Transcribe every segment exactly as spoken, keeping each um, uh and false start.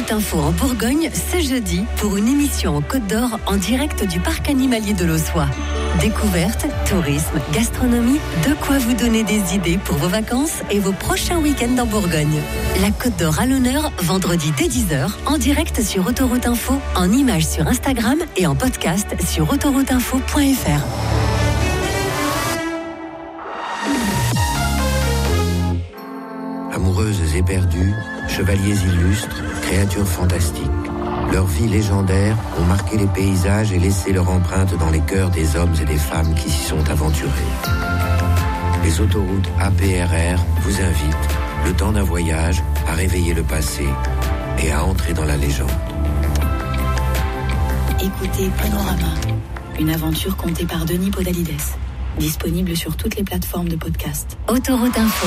Autoroute Info en Bourgogne ce jeudi pour une émission en Côte d'Or en direct du parc animalier de l'Ossois. Découverte, tourisme, gastronomie, de quoi vous donner des idées pour vos vacances et vos prochains week-ends en Bourgogne. La Côte d'Or à l'honneur, vendredi dès dix heures, en direct sur Autoroute Info, en images sur Instagram et en podcast sur autoroute info point f r. Amoureuses éperdues, chevaliers illustres, créatures fantastiques. Leurs vies légendaires ont marqué les paysages et laissé leur empreinte dans les cœurs des hommes et des femmes qui s'y sont aventurés. Les autoroutes A P R R vous invitent, le temps d'un voyage, à réveiller le passé et à entrer dans la légende. Écoutez Panorama, une aventure contée par Denis Podalides. Disponible sur toutes les plateformes de podcast. Autoroute Info.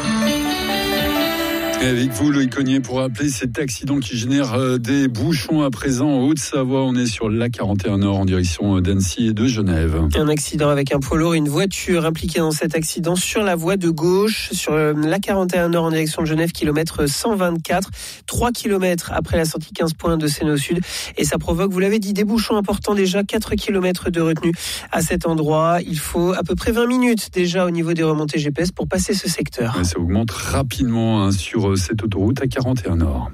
Et avec vous, Loïc Cognier, pour rappeler cet accident qui génère euh, des bouchons à présent en Haute-Savoie. On est sur l'A quarante et un Nord en direction d'Annecy et de Genève. Un accident avec un poids lourd et une voiture impliquée dans cet accident sur la voie de gauche, sur l'A quarante et un Nord en direction de Genève, kilomètre cent vingt-quatre, trois kilomètres après la sortie quinze points de Sénaux Sud. Et ça provoque, vous l'avez dit, des bouchons importants déjà, quatre kilomètres de retenue à cet endroit. Il faut à peu près vingt minutes déjà au niveau des remontées G P S pour passer ce secteur. Et ça augmente rapidement hein, sur cette autoroute A quarante et un Nord.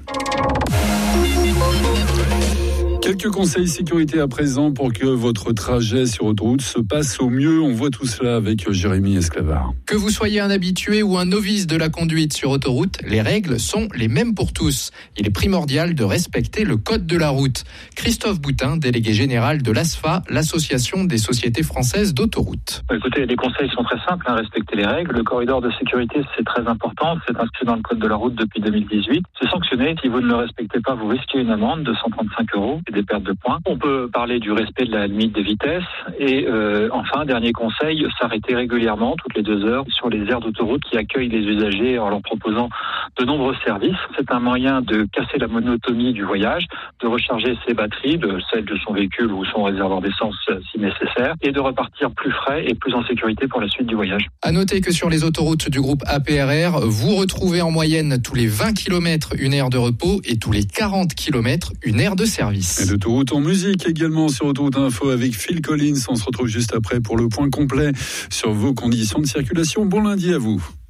Quelques conseils sécurité à présent pour que votre trajet sur autoroute se passe au mieux. On voit tout cela avec Jérémy Esclavard. Que vous soyez un habitué ou un novice de la conduite sur autoroute, les règles sont les mêmes pour tous. Il est primordial de respecter le code de la route. Christophe Boutin, délégué général de l'A S F A, l'association des sociétés françaises d'autoroute. Écoutez, les conseils sont très simples, hein, respecter les règles. Le corridor de sécurité, c'est très important. C'est inscrit dans le code de la route depuis deux mille dix-huit. C'est sanctionné. Si vous ne le respectez pas, vous risquez une amende de cent trente-cinq euros et des pertes de points. On peut parler du respect de la limite de vitesse et euh, enfin, dernier conseil, s'arrêter régulièrement toutes les deux heures sur les aires d'autoroute qui accueillent les usagers en leur proposant de nombreux services. C'est un moyen de casser la monotonie du voyage, de recharger ses batteries, de celles de son véhicule ou son réservoir d'essence si nécessaire, et de repartir plus frais et plus en sécurité pour la suite du voyage. À noter que sur les autoroutes du groupe A P R R, vous retrouvez en moyenne tous les vingt kilomètres une aire de repos et tous les quarante kilomètres une aire de service. Et l'autoroute en musique également sur Autoroute Info avec Phil Collins. On se retrouve juste après pour le point complet sur vos conditions de circulation. Bon lundi à vous.